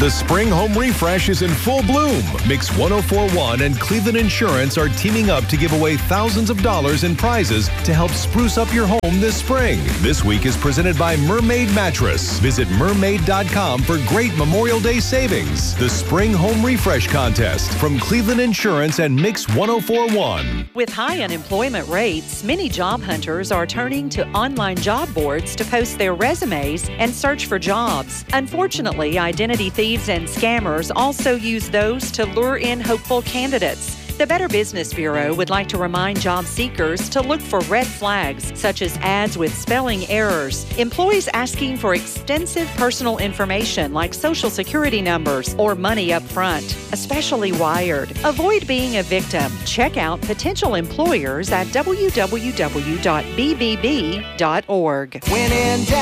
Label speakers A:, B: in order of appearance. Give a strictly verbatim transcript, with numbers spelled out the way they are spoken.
A: The spring home refresh is in full bloom. Mix one oh four point one and Cleveland Insurance are teaming up to give away thousands of dollars in prizes to help spruce up your home this spring. This week is presented by Mermaid Mattress. Visit mermaid dot com for great Memorial Day savings. The Spring Home Refresh Contest from Cleveland Insurance and Mix one oh four point one.
B: With high unemployment rates, many job hunters are turning to online job boards to post their resumes and search for jobs. Unfortunately, identity thieves and scammers also use those to lure in hopeful candidates. The Better Business Bureau would like to remind job seekers to look for red flags, such as ads with spelling errors, employees asking for extensive personal information like social security numbers or money up front, especially wired. Avoid being a victim. Check out potential employers at w w w dot b b b dot org.
C: When in